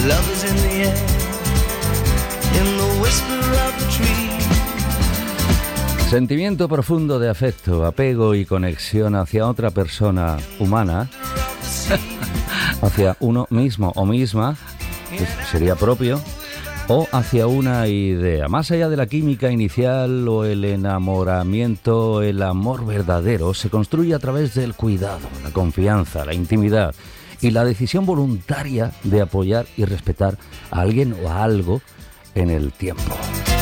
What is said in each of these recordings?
Love is in the air, in the whisper of the tree. Sentimiento profundo de afecto, apego y conexión hacia otra persona humana, hacia uno mismo o misma, que sería propio, o hacia una idea. Más allá de la química inicial o el enamoramiento, el amor verdadero se construye a través del cuidado, la confianza, la intimidad y la decisión voluntaria de apoyar y respetar a alguien o a algo en el tiempo.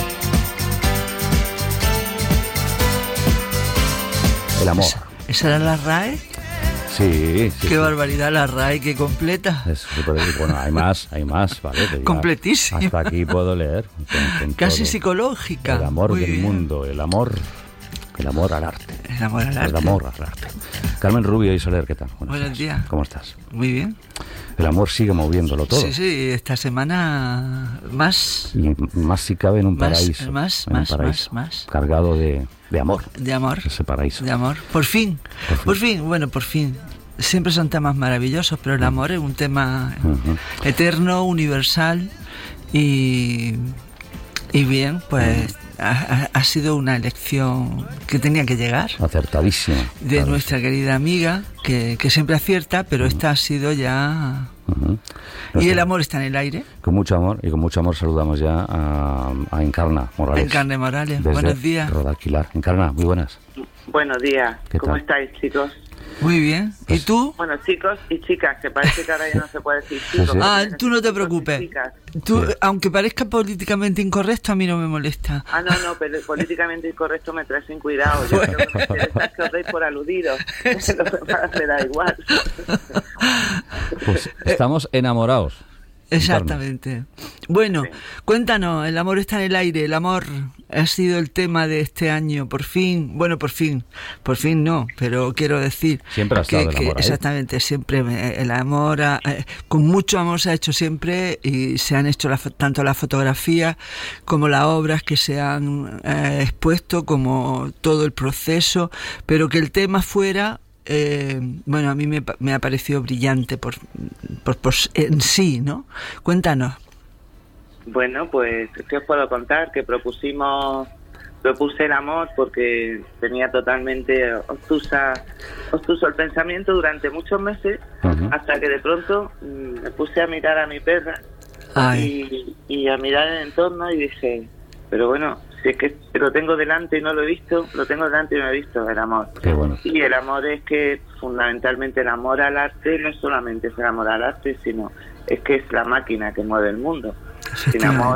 El amor. ¿Esa era la RAE? Sí. Qué barbaridad, la RAE, qué completa. Bueno, hay más, ¿vale? Completísima. Hasta aquí puedo leer. Con casi todo. Psicológica. El amor Muy del bien. mundo, el amor al arte. El amor al arte. El amor al arte. Carmen Rubio y Soler, ¿qué tal? Buenos días. ¿Cómo estás? Muy bien. El amor sigue moviéndolo todo. Sí, esta semana más. Y más si cabe en un paraíso. Más. Cargado de amor. De amor. Ese paraíso. De amor. Por fin. Bueno, por fin. Siempre son temas maravillosos, pero el amor es un tema eterno, universal y bien, pues ha sido una elección que tenía que llegar. Acertadísima. De claro. Nuestra querida amiga, que siempre acierta, pero esta ha sido ya... Y el amor está en el aire. Con mucho amor saludamos ya a Encarna Morales. Encarna Morales, desde buenos días. Rodalquilar. Encarna, muy buenas. Buenos días, ¿cómo tal? estáis, chicos? Muy bien. ¿Y tú? Bueno, chicos y chicas, que parece que ahora ya no se puede decir chicos. Sí. Tú no te preocupes. Tú, aunque parezca políticamente incorrecto, a mí no me molesta. No, pero políticamente incorrecto me trae sin cuidado. Yo creo que me interesa que os deis por aludidos. Lo demás me da igual. Pues estamos enamorados. Exactamente. Bueno, Sí. Cuéntanos, el amor está en el aire, el amor ha sido el tema de este año, por fin no, pero quiero decir Siempre ha estado el amor ahí. exactamente, siempre el amor, con mucho amor se ha hecho siempre y se han hecho tanto las fotografías como las obras que se han expuesto, como todo el proceso, pero que el tema fuera... bueno, a mí me ha parecido brillante por en sí, ¿no? Cuéntanos. Bueno, pues, ¿qué os puedo contar? Que propuse el amor porque tenía totalmente obtuso el pensamiento durante muchos meses, hasta que de pronto me puse a mirar a mi perra y a mirar el entorno y dije, pero bueno, si es que lo tengo delante y no lo he visto, el amor. Qué bueno. Y el amor es que fundamentalmente el amor al arte no solamente es el amor al arte, sino es que es la máquina que mueve el mundo. Sin amor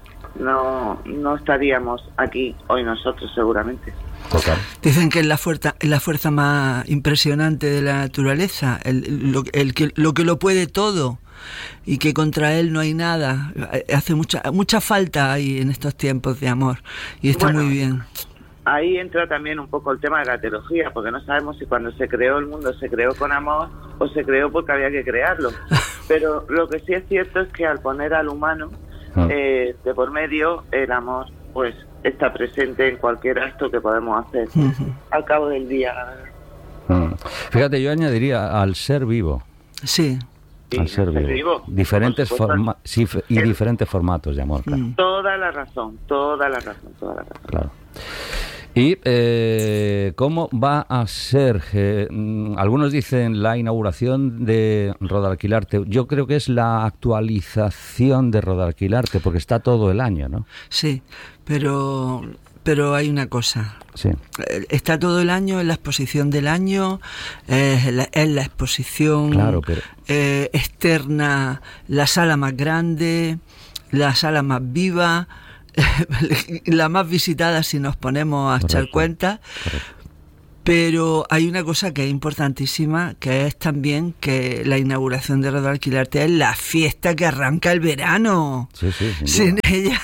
no estaríamos aquí hoy nosotros seguramente. Total. Dicen que es la fuerza más impresionante de la naturaleza, lo que lo puede todo y que contra él no hay nada. Hace mucha falta ahí en estos tiempos de amor y está muy bien. Ahí entra también un poco el tema de la teología, porque no sabemos si cuando se creó el mundo se creó con amor o se creó porque había que crearlo. Pero lo que sí es cierto es que al poner al humano de por medio, el amor pues está presente en cualquier acto que podemos hacer al cabo del día, la verdad. Fíjate, yo añadiría al ser vivo. Sí. Al ser vivo. Diferentes diferentes formatos de amor. Claro. Toda la razón. Claro. ¿Y cómo va a ser? Algunos dicen la inauguración de Rodalquilarte. Yo creo que es la actualización de Rodalquilarte, porque está todo el año, ¿no? Sí, pero hay una cosa. Sí. Está todo el año en la exposición del año, es la exposición externa, la sala más grande, la sala más viva, la más visitada si nos ponemos a echar cuenta. Pero hay una cosa que es importantísima, que es también que la inauguración de Rodalquilarte es la fiesta que arranca el verano. Sí, sin ella,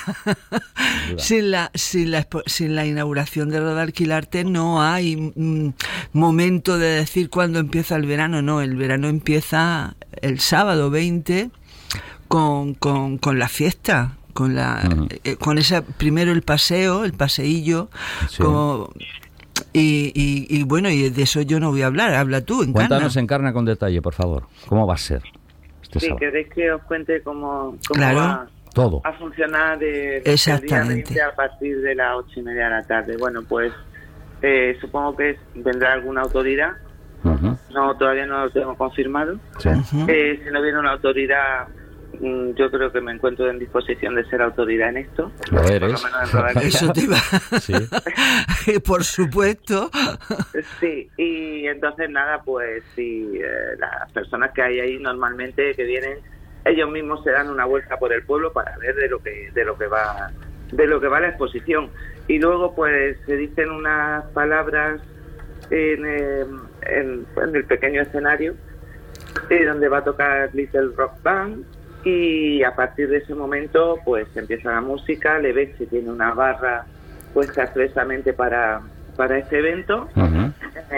sin la inauguración de Rodalquilarte no hay momento de decir cuándo empieza el verano. No, el verano empieza el sábado 20 con la fiesta, con ese primero el paseillo, como... Y bueno, y de eso yo no voy a hablar, habla tú, Encarna. Cuéntanos, Encarna, con detalle, por favor. ¿Cómo va a ser Sí, ¿queréis que os cuente cómo Claro. va Todo. a funcionar el día Exactamente. 20 a partir de las 8:30 de la tarde? Bueno, pues supongo que vendrá alguna autoridad. Ujú. No, todavía no lo tengo confirmado. Sí. Ujú. Si no viene una autoridad, yo creo que me encuentro en disposición de ser autoridad en esto. Lo Por eres. lo menos en Rodaquila. Eso te iba. Sí. Por supuesto. Sí, y entonces nada, pues sí, las personas que hay ahí normalmente que vienen, ellos mismos se dan una vuelta por el pueblo para ver de lo que va la exposición. Y luego pues se dicen unas palabras en el pequeño escenario donde va a tocar Little Rock Band, y a partir de ese momento pues empieza la música. Leveche tiene una barra puesta expresamente para este evento. Ujú.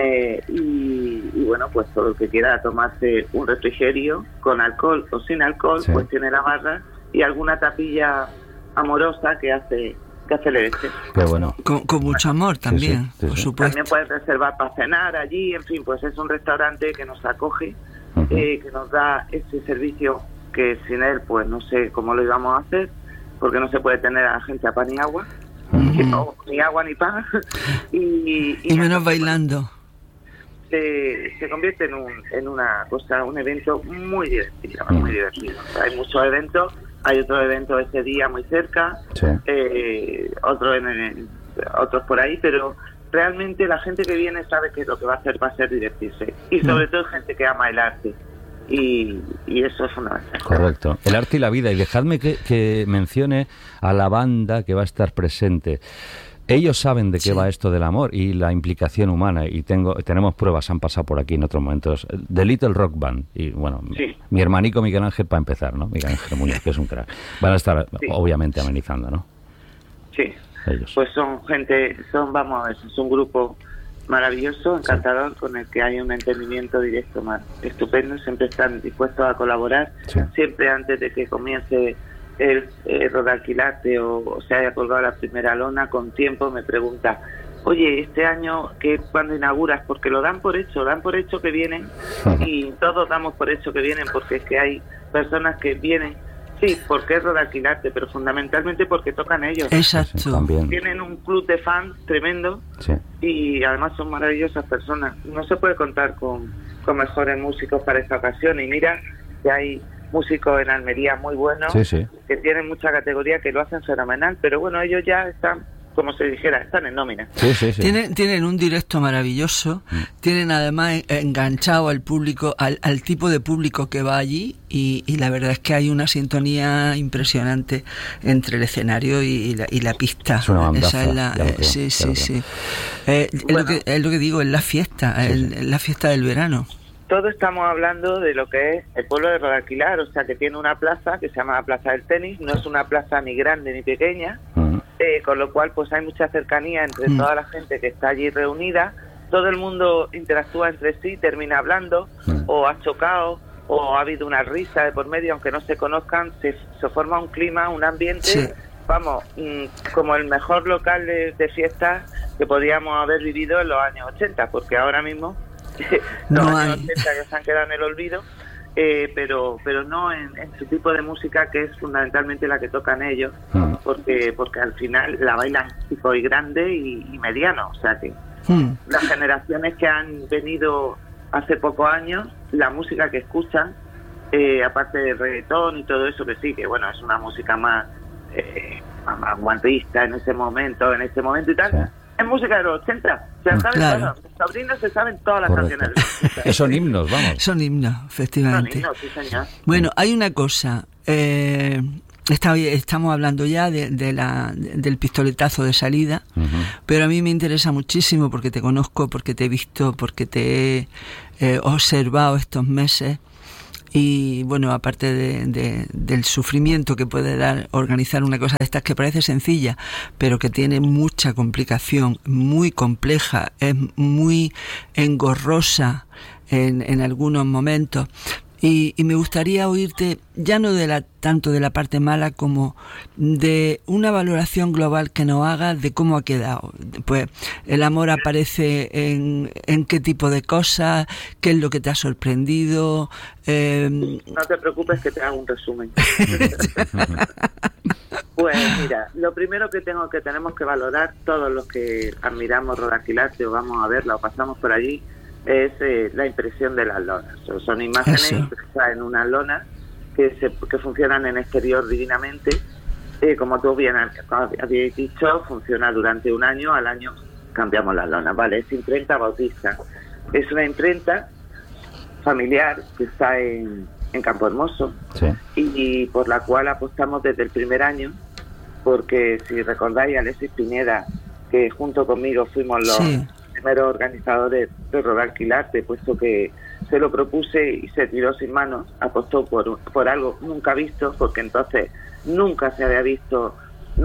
Y bueno, pues todo el que quiera tomarse un refrigerio con alcohol o sin alcohol, Sí. pues tiene la barra y alguna tapilla amorosa que hace Leveche. Qué bueno. Con mucho amor también, sí, por sí. supuesto. También puedes reservar para cenar allí, en fin, pues es un restaurante que nos acoge, Ujú. que nos da ese servicio que sin él pues no sé cómo lo íbamos a hacer, porque no se puede tener a la gente a pan y agua, ni agua ni pan, y menos bailando. se convierte en una cosa, un evento muy divertido, muy divertido. Hay muchos eventos, hay otro evento ese día muy cerca, Sí. otros por ahí, pero realmente la gente que viene sabe que lo que va a hacer va a ser divertirse, y sobre todo gente que ama el arte, y eso es fundamental. Correcto. El arte y la vida. Y dejadme que mencione a la banda que va a estar presente. Ellos saben de qué Sí. va esto del amor y la implicación humana, y tenemos pruebas, han pasado por aquí en otros momentos. The Little Rock Band, y bueno, Sí. mi hermanico Miguel Ángel para empezar, ¿no? Miguel Ángel Muñoz, que es un crack. Van a estar, Sí. obviamente, amenizando, ¿no? Sí, Ellos. pues es un grupo maravilloso, encantador, con el que hay un entendimiento directo más estupendo. Siempre están dispuestos a colaborar. Sí. Siempre antes de que comience el Rodalquilarte o se haya colgado la primera lona, con tiempo me pregunta: oye, este año cuando inauguras, porque lo dan por hecho que vienen, y todos damos por hecho que vienen, porque es que hay personas que vienen, sí, porque es Rodalquilarte, pero fundamentalmente porque tocan ellos. Sí, Exacto. también. Tienen un club de fans tremendo, Sí. y además son maravillosas personas. No se puede contar con mejores músicos para esta ocasión, y mira que hay músicos en Almería muy buenos, Sí, sí. que tienen mucha categoría, que lo hacen fenomenal, pero bueno, ellos ya están, como se dijera, están en nómina. Sí, sí, sí. Tienen un directo maravilloso, tienen además enganchado al público, al tipo de público que va allí, y la verdad es que hay una sintonía impresionante entre el escenario y la pista. Es una bandaza, Esa es la, ya lo creo, sí, ya sí, lo sí. Bueno. Es lo que digo, es la fiesta, Sí, es la fiesta del verano. Todo estamos hablando de lo que es el pueblo de Rodalquilar, o sea, que tiene una plaza que se llama la Plaza del Tenis, no es una plaza ni grande ni pequeña, Ujú. con lo cual pues hay mucha cercanía entre toda la gente que está allí reunida. Todo el mundo interactúa entre sí, termina hablando, o ha chocado, o ha habido una risa de por medio, aunque no se conozcan, se forma un clima, un ambiente, Sí. vamos, como el mejor local de fiestas que podíamos haber vivido en los años 80, porque ahora mismo los No años hay. 80 ya se han quedado en el olvido, pero no en su tipo de música, que es fundamentalmente la que tocan ellos, porque al final la bailan chico y grande y mediano, o sea que las generaciones que han venido hace pocos años, la música que escuchan, aparte del reggaetón y todo eso, que sí, que bueno, es una música más vanguardista en este momento y tal, Sí. es música de los 80, se saben Claro. todas, los sobrinos se saben todas las Correcto. canciones de los 80. Que son himnos, vamos. Son himnos, Son efectivamente. himnos, sí, señor. Bueno, hay una cosa. Estamos hablando ya del pistoletazo de salida, pero a mí me interesa muchísimo porque te conozco, porque te he visto, porque te he observado estos meses. Y bueno, aparte del sufrimiento que puede dar organizar una cosa de estas que parece sencilla, pero que tiene mucha complicación, muy compleja, es muy engorrosa en algunos momentos. Y me gustaría oírte, ya no tanto de la parte mala como de una valoración global que nos hagas de cómo ha quedado. Pues el amor aparece en qué tipo de cosas, qué es lo que te ha sorprendido. No te preocupes que te hago un resumen. Pues mira, lo primero que tenemos que valorar todos los que admiramos Rodalquilarte o vamos a verla o pasamos por allí es la impresión de las lonas. Son imágenes impresas en unas lonas que funcionan en exterior divinamente. Como tú bien habías dicho, funciona durante un año, al año cambiamos las lonas, ¿vale? Es imprenta bautista. Es una imprenta familiar que está en Campo Hermoso, sí, y por la cual apostamos desde el primer año, porque si recordáis, Alexis Pineda, que junto conmigo fuimos los primeros organizadores de Rodalquilarte, puesto que se lo propuse y se tiró sin manos, apostó por algo nunca visto, porque entonces nunca se había visto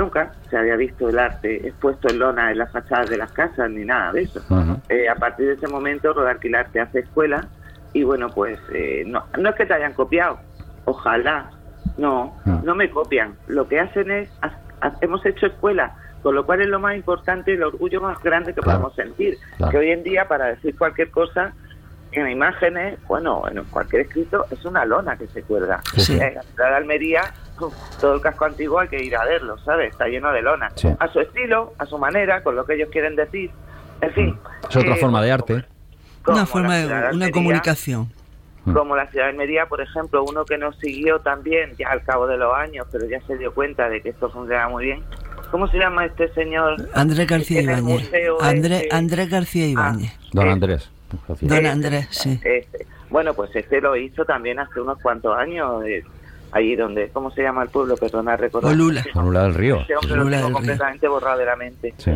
el arte expuesto en lona en las fachadas de las casas ni nada de eso. Uh-huh. A partir de ese momento Rodalquilarte hace escuela y bueno, pues no es que te hayan copiado, ojalá, no me copian, lo que hacen es hemos hecho escuela, con lo cual es lo más importante, el orgullo más grande que podemos sentir, que hoy en día para decir cualquier cosa en imágenes, bueno, en cualquier escrito es una lona que se cuelga. Sí. En la ciudad de Almería, todo el casco antiguo hay que ir a verlo, ¿sabes? Está lleno de lona. Sí. A su estilo, a su manera, con lo que ellos quieren decir. En fin. Es otra forma de arte. Una forma de una comunicación. Como la ciudad de Almería, por ejemplo, uno que nos siguió también, ya al cabo de los años, pero ya se dio cuenta de que esto funcionaba muy bien. ¿Cómo se llama este señor? Andrés García Ibáñez. Andrés García Ibáñez. Don Andrés. Don Andrés, sí. Bueno, pues lo hizo también hace unos cuantos años, allí donde, ¿cómo se llama el pueblo? Perdona, recordar. Olula del Río. Este hombre lo tengo completamente borrado de la mente. Sí.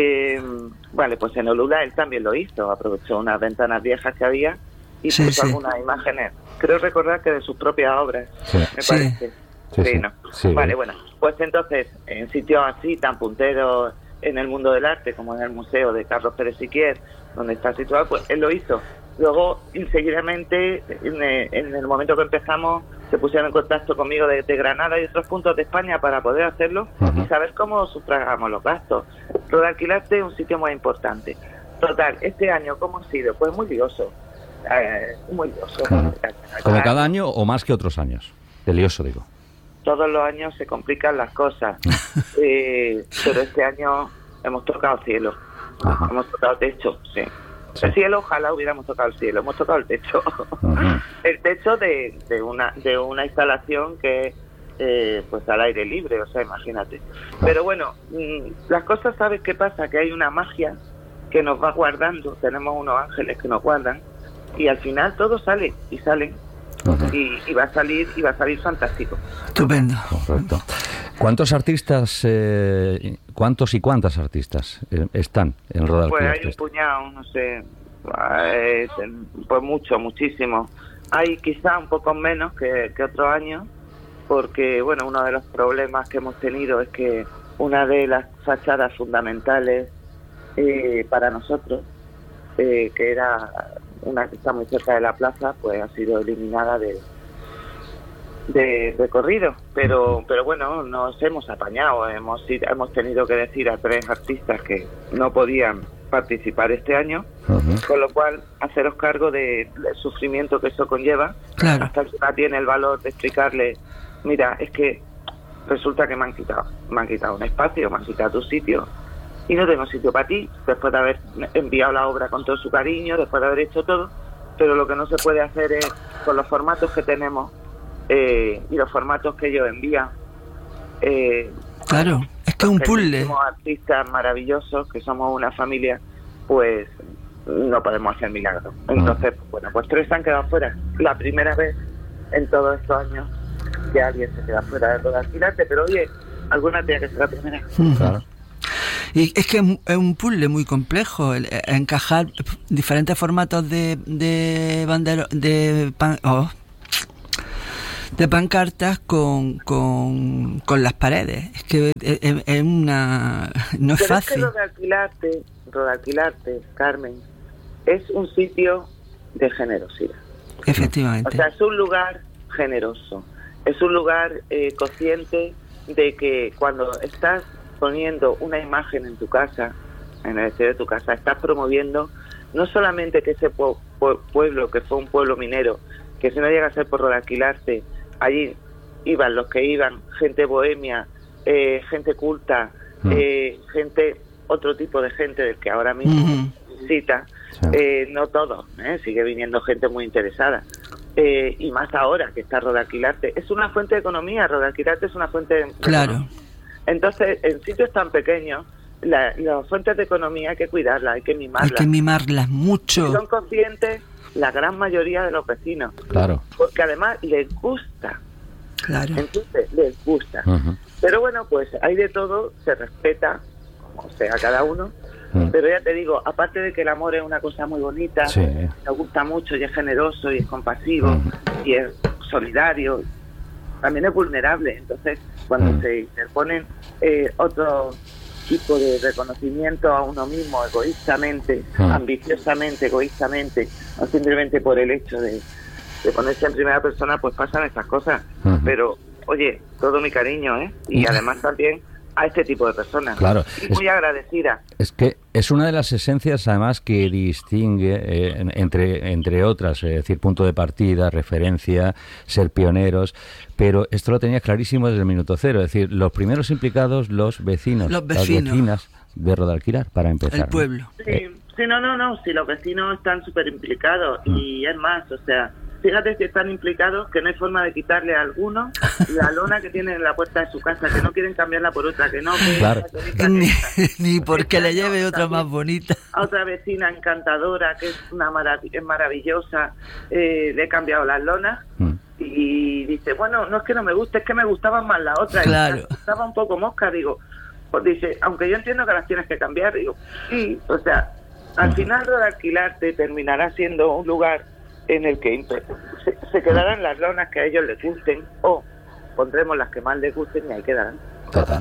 Vale, pues en Olula él también lo hizo, aprovechó unas ventanas viejas que había y puso algunas imágenes, creo recordar que de sus propias obras, me parece. Sí. Vale, bueno, pues entonces, en sitios así, tan punteros en el mundo del arte, como en el Museo de Carlos Pérez Siquier, donde está situado, pues él lo hizo. Luego, seguidamente, en el momento que empezamos, se pusieron en contacto conmigo de Granada y otros puntos de España para poder hacerlo y saber cómo sufragamos los gastos. Rodalquilarte es un sitio muy importante. Total, este año, ¿cómo ha sido? Pues muy lioso. Muy lioso. ¿Como cada año o más que otros años? De lioso, digo. Todos los años se complican las cosas, pero este año hemos tocado cielo. Ajá. Hemos tocado techo, sí. El cielo, ojalá hubiéramos tocado el cielo, hemos tocado el techo. Uh-huh. El techo de una instalación que pues al aire libre, o sea, imagínate. Pero bueno, las cosas, ¿sabes qué pasa? Que hay una magia que nos va guardando, tenemos unos ángeles que nos guardan y al final todo sale y salen. Uh-huh. Y va a salir fantástico. Estupendo. Correcto. ¿Cuántos artistas, cuántos y cuántas artistas están en Rodalquilarte? Pues hay un puñado, no sé, pues muchísimo. Hay quizá un poco menos que otros años, porque bueno, uno de los problemas que hemos tenido es que una de las fachadas fundamentales para nosotros, que era una que está muy cerca de la plaza, pues ha sido eliminada de recorrido, pero bueno, nos hemos apañado, hemos tenido que decir a 3 artistas que no podían participar este año, con lo cual haceros cargo del sufrimiento que eso conlleva. Claro. Hasta que no tiene el valor de explicarle, mira, es que resulta que me han quitado un espacio, me han quitado tu sitio y no tengo sitio para ti, después de haber enviado la obra con todo su cariño, después de haber hecho todo, pero lo que no se puede hacer es, con los formatos que tenemos y los formatos que ellos envían, claro, es que es un puzzle. Somos artistas maravillosos, que somos una familia, pues no podemos hacer milagros. Entonces, bueno, pues 3 han quedado fuera. La primera vez en todos estos años que alguien se queda fuera de Rodalquilarte, pero oye, alguna tiene que ser la primera. Claro. Y es que es un puzzle muy complejo, encajar diferentes formatos de pancartas con las paredes. Es que es una... no es fácil. Es que Rodalquilarte, Carmen, es un sitio de generosidad. efectivamente. O sea, es un lugar generoso, es un lugar consciente de que cuando estás poniendo una imagen en tu casa, en el exterior de tu casa, estás promoviendo no solamente que ese pueblo, que fue un pueblo minero, que si no llega a ser por alquilarte, allí iban los que iban, gente bohemia, gente culta, gente, otro tipo de gente del que ahora mismo visita, no todos, sigue viniendo gente muy interesada, y más ahora que está Rodalquilarte. Es una fuente de economía, Rodalquilarte es una fuente de economía. Entonces, en sitios tan pequeños, las fuentes de economía hay que cuidarlas, hay que mimarlas. Hay que mimarlas mucho. Y son conscientes la gran mayoría de los vecinos. Claro. Porque además les gusta. Claro. Entonces, les gusta. Pero bueno, pues hay de todo, se respeta, como sea cada uno. Pero ya te digo, aparte de que el amor es una cosa muy bonita, nos gusta mucho y es generoso y es compasivo y es solidario, también es vulnerable. Entonces, cuando se interponen otro tipo de reconocimiento a uno mismo egoístamente, ambiciosamente, egoístamente, no simplemente por el hecho de ponerse en primera persona, pues pasan estas cosas. Pero, oye, todo mi cariño, y además también a este tipo de personas. Claro. Y muy agradecida. Es que es una de las esencias, además, que distingue, entre otras, es decir, punto de partida, referencia, ser pioneros, pero esto lo tenía clarísimo desde el minuto cero, es decir, los primeros implicados, los vecinos. Las vecinas de Rodalquilar, para empezar. El pueblo. Sí, no, si los vecinos están súper implicados, y es más, o sea, fíjate si están implicados que no hay forma de quitarle a alguno la lona que tienen en la puerta de su casa, que no quieren cambiarla por otra, que no, claro. Ni porque le lleve otra más bonita. A otra vecina encantadora, que es es maravillosa, le he cambiado las lonas, y dice, bueno, no es que no me guste, es que me gustaban más las otras, claro. Y estaba un poco mosca, digo, pues dice, aunque yo entiendo que las tienes que cambiar, digo, sí, o sea, al final Rodalquilarte terminará siendo un lugar en el que se quedarán las lonas que a ellos les gusten, o pondremos las que más les gusten y ahí quedarán. Total.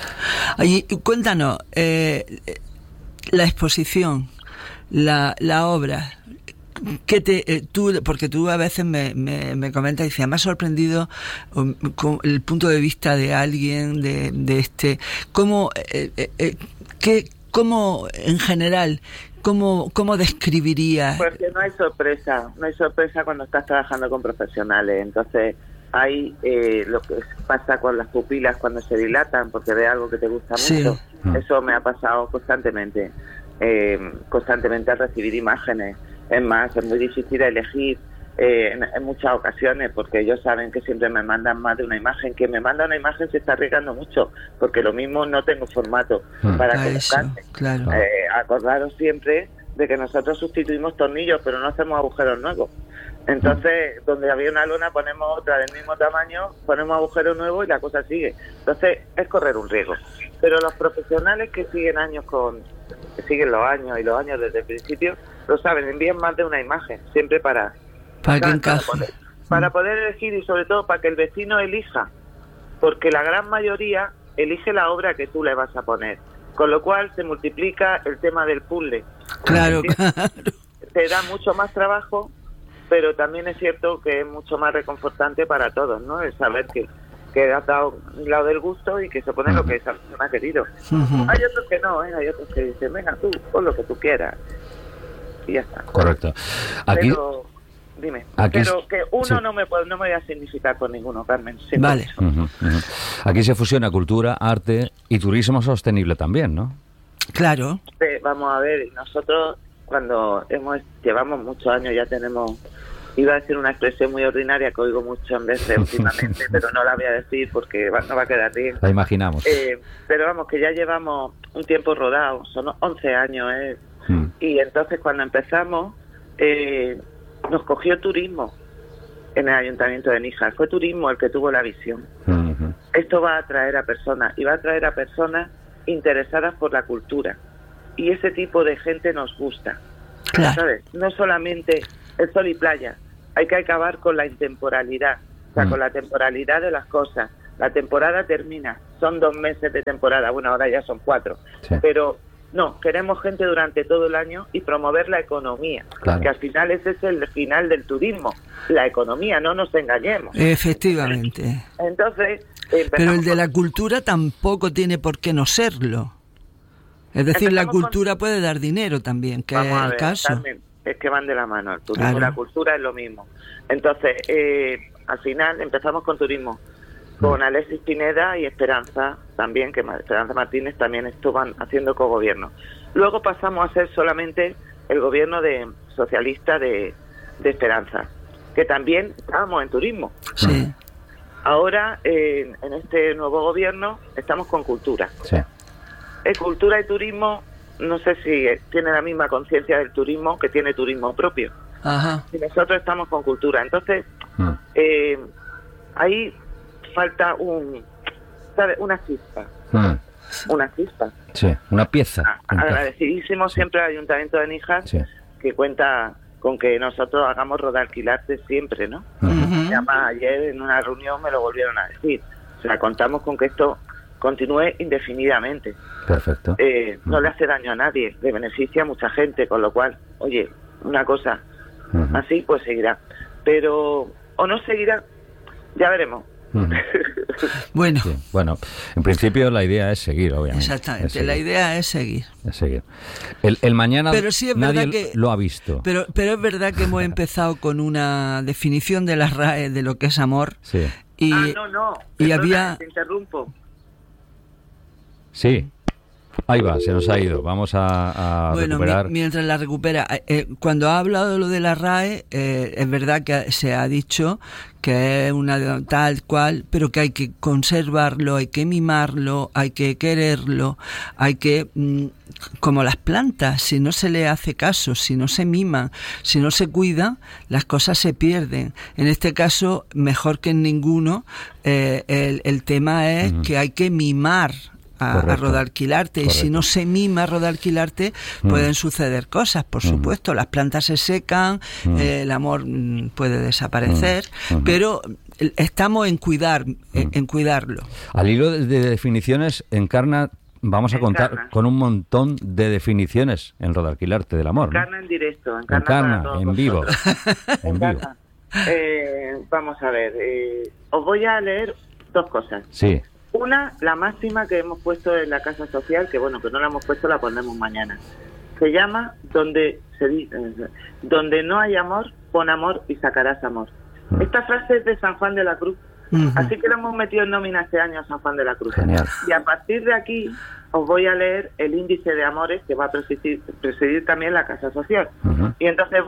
Y cuéntanos, la exposición, la obra, porque tú a veces me comentas y dices, me ha sorprendido con el punto de vista de alguien de este, cómo en general, ¿Cómo describirías? Porque no hay sorpresa cuando estás trabajando con profesionales. Entonces hay lo que pasa con las pupilas cuando se dilatan porque ve algo que te gusta mucho. Eso me ha pasado constantemente al recibir imágenes. Es más, es muy difícil elegir en muchas ocasiones, porque ellos saben que siempre me mandan más de una imagen. Quien me manda una imagen se está arriesgando mucho, porque lo mismo no tengo formato para colocarte. Claro. Acordaros siempre de que nosotros sustituimos tornillos, pero no hacemos agujeros nuevos. Entonces, donde había una lona ponemos otra del mismo tamaño, ponemos agujero nuevo y la cosa sigue. Entonces, es correr un riesgo. Pero los profesionales que siguen los años y los años desde el principio, lo saben, envían más de una imagen, siempre para que encaje. Para poder elegir, y sobre todo para que el vecino elija, porque la gran mayoría elige la obra que tú le vas a poner, con lo cual se multiplica el tema del puzzle. Claro. Te da mucho más trabajo, pero también es cierto que es mucho más reconfortante para todos, ¿no? El saber que has dado un lado del gusto y que se pone lo que esa persona ha querido. Hay otros que no, hay otros que dicen, venga tú, pon lo que tú quieras y ya está. Correcto. Aquí... Dime, aquí pero que uno no me voy a significar con ninguno, Carmen. Vale. Aquí se fusiona cultura, arte y turismo sostenible también, ¿no? Claro. Vamos a ver, nosotros cuando llevamos muchos años, ya tenemos, iba a decir una expresión muy ordinaria que oigo mucho en veces últimamente, pero no la voy a decir porque no va a quedar bien. La imaginamos. Pero vamos, que ya llevamos un tiempo rodado, son 11 años, y entonces cuando empezamos... nos cogió turismo en el Ayuntamiento de Níjar. Fue turismo el que tuvo la visión. Esto va a atraer a personas, y va a atraer a personas interesadas por la cultura. Y ese tipo de gente nos gusta. Claro. ¿Sabes? No solamente el sol y playa. Hay que acabar con la intemporalidad. O sea, con la temporalidad de las cosas. La temporada termina. Son 2 meses de temporada. Bueno, ahora ya son 4. Sí. Pero No, queremos gente durante todo el año y promover la economía, Claro. que al final ese es el final del turismo, la economía, no nos engañemos. Efectivamente. Entonces, Pero el de la cultura tampoco tiene por qué no serlo. Es decir, la Empezamos cultura puede dar dinero también, que Vamos es a el ver, caso. Carmen, es que van de la mano, el turismo Claro. y la cultura es lo mismo. Entonces, al final empezamos con turismo, con Alexis Pineda y Esperanza también, que Esperanza Martínez también estaban haciendo cogobierno. Luego pasamos a ser solamente el gobierno de socialista de Esperanza, que también estábamos en turismo. Sí. Ahora, en este nuevo gobierno, estamos con cultura. Sí. Cultura y turismo, no sé si tiene la misma conciencia del turismo que tiene turismo propio. Ajá. Y nosotros estamos con cultura. Entonces, ahí falta ¿sabe? Una chispa. Una chispa. Sí, una pieza. Agradecidísimo siempre al Ayuntamiento de Níjar, Sí. que cuenta con que nosotros hagamos Rodalquilarte siempre, ¿no? Ujú. Además, ayer en una reunión me lo volvieron a decir. O sea, contamos con que esto continúe indefinidamente. Perfecto. No le hace daño a nadie, le beneficia a mucha gente, con lo cual, oye, una cosa Ujú. así pues seguirá. Pero, o no seguirá, ya veremos. Ujú. Bueno, Sí. Bueno, en principio la idea es seguir, obviamente. exactamente. Es seguir, La idea es seguir. es seguir. El mañana Pero sí es nadie verdad que- lo ha visto. Pero es verdad que hemos empezado con una definición de las RAE de lo que es amor. Sí. Y, no. y Perdona, había... te interrumpo. Sí. Ahí va, se nos ha ido. Vamos a Bueno, recuperar. mientras la recupera, cuando ha hablado de lo de la RAE, es verdad que se ha dicho que es una tal cual, pero que hay que conservarlo, hay que mimarlo, hay que quererlo, hay que, como las plantas, si no se le hace caso, si no se miman, si no se cuida, las cosas se pierden. En este caso, mejor que en ninguno, el tema es que hay que mimar a Correcto. Rodalquilarte, y si Correcto. no se mima Rodalquilarte pueden suceder cosas, por supuesto, las plantas se secan, el amor puede desaparecer, pero estamos en cuidar, en cuidarlo. Al hilo de definiciones, Encarna, vamos a contar Encarna. con un montón de definiciones en Rodalquilarte del amor, ¿no? Encarna en directo. Encarna Encarna, para todos en vivo. vosotros. En vivo. Encarna. Vamos a ver, os voy a leer dos cosas. Sí. Una, la máxima que hemos puesto en la Casa Social, que bueno, que no la hemos puesto, la pondremos mañana. Se llama donde no hay amor, pon amor y sacarás amor. Esta frase es de San Juan de la Cruz, así que lo hemos metido en nómina este año a San Juan de la Cruz. Genial. Y a partir de aquí os voy a leer el índice de amores que va a presidir también la Casa Social. Ujú. Y entonces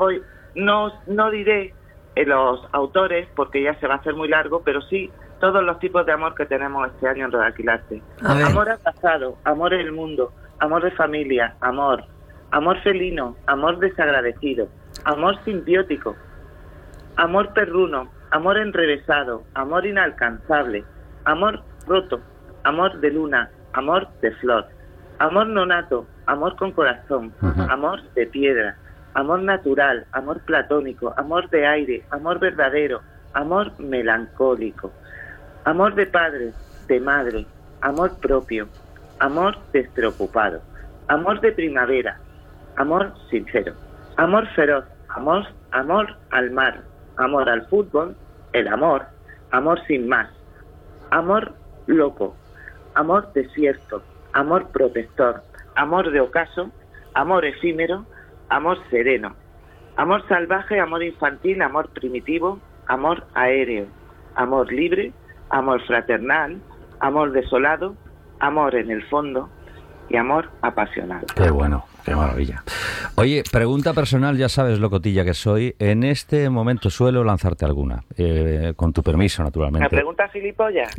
no diré los autores porque ya se va a hacer muy largo, pero sí todos los tipos de amor que tenemos este año en Rodalquilarte. A ver. Amor abrazado, amor en el mundo, amor de familia, amor felino, amor desagradecido, amor simbiótico, amor perruno, amor enrevesado, amor inalcanzable, amor roto, amor de luna, amor de flor, amor nonato, amor con corazón, amor de piedra, amor natural, amor platónico, amor de aire, amor verdadero, amor melancólico, amor de padre, de madre, amor propio, amor despreocupado, amor de primavera, amor sincero, amor feroz, amor al mar, amor al fútbol, el amor sin más, amor loco, amor desierto, amor protector, amor de ocaso, amor efímero, amor sereno, amor salvaje, amor infantil, amor primitivo, amor aéreo, amor libre, amor fraternal, amor desolado, amor en el fondo y amor apasionado. Qué bueno, qué maravilla. Oye, pregunta personal, ya sabes lo cotilla que soy. En este momento suelo lanzarte alguna, con tu permiso, naturalmente. ¿La pregunta gilipollas?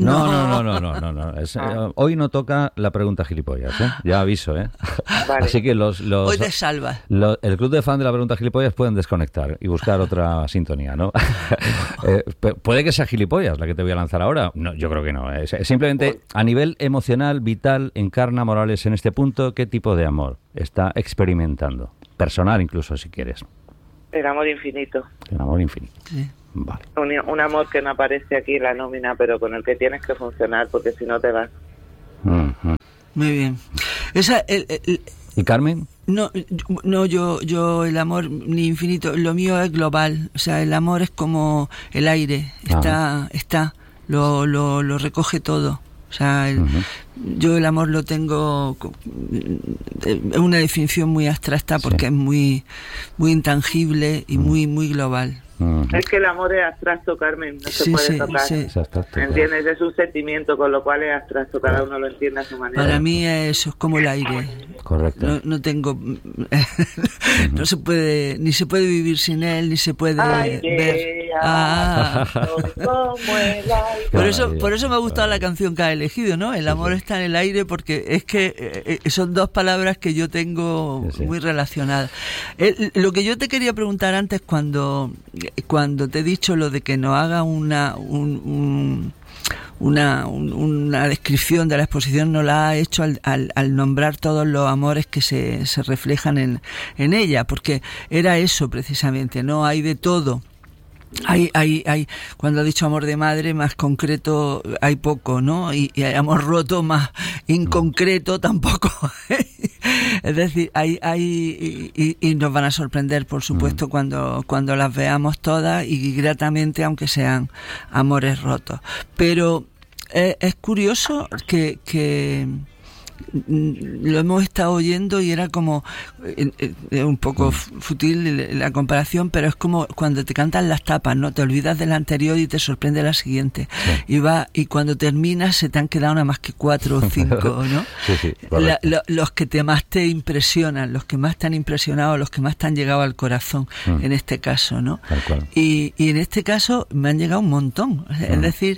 No. Hoy no toca la pregunta gilipollas, ¿eh? Ya aviso, ¿eh? Vale. Así que Hoy te salvas. el club de fan de la pregunta gilipollas pueden desconectar y buscar otra sintonía, ¿no? Puede que sea gilipollas la que te voy a lanzar ahora. No, yo creo que no. Es simplemente a nivel emocional, vital, Encarna Morales en este punto, ¿qué tipo de amor está experimentando? Personal incluso, si quieres. El amor infinito. El amor infinito. Sí. Vale. Un amor que no aparece aquí en la nómina, pero con el que tienes que funcionar, porque si no te vas. Ujú. Muy bien. ¿Y Carmen? No, yo el amor ni infinito, lo mío es global, o sea, el amor es como el aire, lo recoge todo. O sea, yo el amor lo tengo es una definición muy abstracta porque es muy muy intangible y muy global. Es que el amor es abstracto, Carmen, no se puede tocar. Sí. ¿Entiendes? Es un sentimiento, con lo cual es abstracto, cada uno lo entiende a su manera. Para mí eso es como el aire. Correcto. No tengo no se puede, ni se puede vivir sin él, ni se puede ver. Por eso me ha gustado la canción que ha elegido, ¿no? El amor está en el aire, porque es que son dos palabras que yo tengo muy relacionadas. Lo que yo te quería preguntar antes, cuando te he dicho lo de que nos haga una descripción de la exposición, no la ha hecho al nombrar todos los amores que se reflejan en ella, porque era eso precisamente, ¿no? Hay de todo. Hay, cuando ha dicho amor de madre, más concreto hay poco, ¿no? Y hay amor roto, más inconcreto tampoco. Es decir, y nos van a sorprender, por supuesto, cuando las veamos todas, y gratamente, aunque sean amores rotos. Pero es curioso que lo hemos estado oyendo y era como un poco fútil la comparación, pero es como cuando te cantan las tapas, ¿no? Te olvidas de la anterior y te sorprende la siguiente. Y cuando terminas se te han quedado nada más que 4 o 5, ¿no? Sí, los que más te impresionan, los que más te han impresionado, los que más te han llegado al corazón, en este caso, ¿no? Y en este caso me han llegado un montón. Es decir,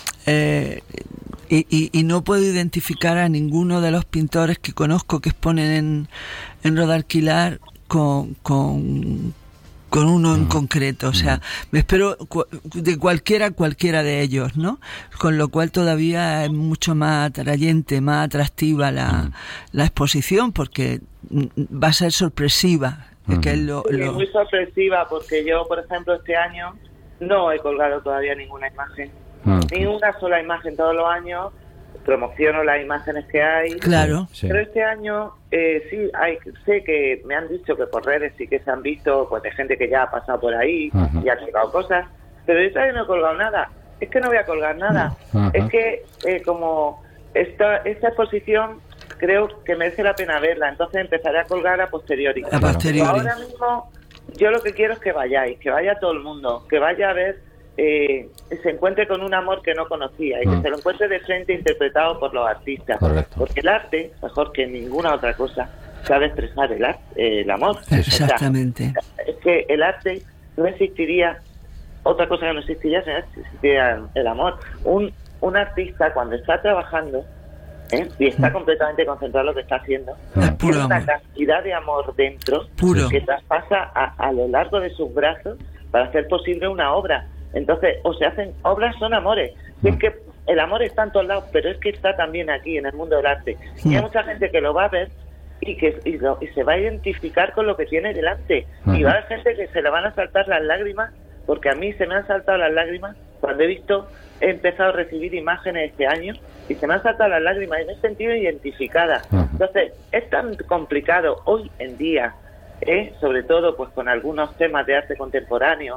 y no puedo identificar a ninguno de los pintores que conozco que exponen en Rodalquilar con uno en concreto. O sea, me espero de cualquiera de ellos, ¿no? Con lo cual todavía es mucho más atrayente, más atractiva la exposición, porque va a ser sorpresiva. Que es muy sorpresiva, porque yo, por ejemplo, este año no he colgado todavía ninguna imagen. Ni una sola imagen. Todos los años promociono las imágenes que hay. Claro. Pero este año sé que me han dicho que por redes sí que se han visto, pues, de gente que ya ha pasado por ahí y ha colgado cosas, pero yo todavía no he colgado nada. Es que no voy a colgar nada. Es que como esta exposición creo que merece la pena verla, entonces empezaré a colgar a posteriori. Ahora mismo yo lo que quiero es que vayáis, que vaya todo el mundo, que vaya a ver, se encuentre con un amor que no conocía y que se lo encuentre de frente, interpretado por los artistas. Correcto. Porque el arte, mejor que ninguna otra cosa, sabe expresar el amor. Exactamente. O sea, es que el arte no existiría, otra cosa que no existiría, si no existiría el amor. Un artista, cuando está trabajando y está completamente concentrado en lo que está haciendo, tiene una cantidad de amor dentro que traspasa a lo largo de sus brazos para hacer posible una obra. Entonces, o se hacen obras, son amores. Es que el amor está en todos lados, pero es que está también aquí, en el mundo del arte. Y hay mucha gente que lo va a ver y se va a identificar con lo que tiene delante. Y va a haber gente que se le van a saltar las lágrimas, porque a mí se me han saltado las lágrimas cuando he empezado a recibir imágenes este año, y se me han saltado las lágrimas y me he sentido identificada. Entonces, es tan complicado hoy en día, sobre todo pues con algunos temas de arte contemporáneo,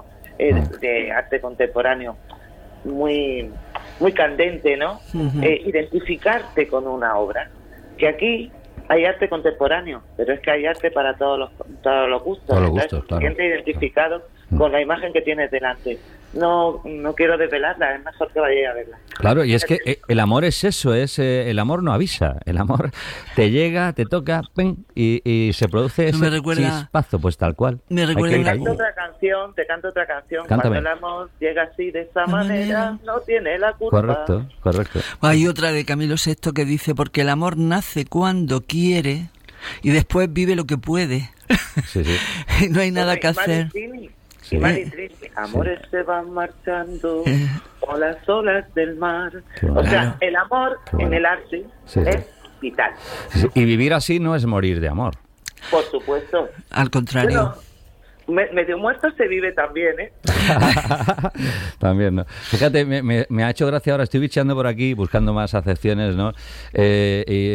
muy muy candente, ¿no? Identificarte con una obra. Que aquí hay arte contemporáneo, pero es que hay arte para todos los gustos. Todos los gustos, claro. Gente identificado con la imagen que tienes delante. No quiero desvelarla, es mejor que vayáis a verla. Claro, y es que el amor es eso, el amor no avisa, el amor te llega, te toca, ¡ping! Y se produce ese chispazo, pues tal cual. Me recuerda te canto otra canción. Cántame. Cuando el amor llega así, de esa manera, no tiene la culpa. Correcto. Hay otra de Camilo VI que dice: porque el amor nace cuando quiere y después vive lo que puede. Sí. Y no hay nada que hacer. Y Maritrini, amores se van marchando con las olas del mar. O sea, el amor en el arte es vital. Sí. Y vivir así no es morir de amor. Por supuesto. Al contrario. Pero medio muerto se vive también, También, ¿no? Fíjate, me ha hecho gracia ahora, estoy bicheando por aquí, buscando más acepciones, ¿no?